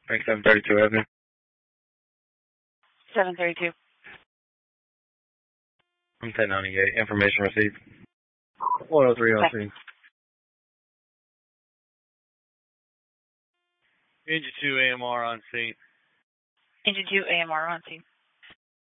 Frank 732 Avenue. 732. I'm 1098. Information received. 403 on scene. Engine 2 AMR on scene. Engine 2 AMR on scene.